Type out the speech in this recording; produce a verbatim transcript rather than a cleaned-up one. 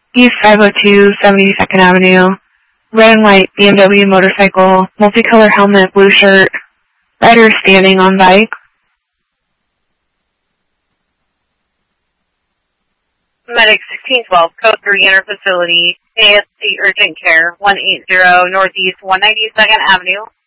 East five oh two, seventy-second Avenue. Red and white B M W motorcycle, multicolor helmet, blue shirt. Rider standing on bike. Medic sixteen twelve, code three, enter facility, A S C urgent care, one eighty Northeast one ninety-second Avenue.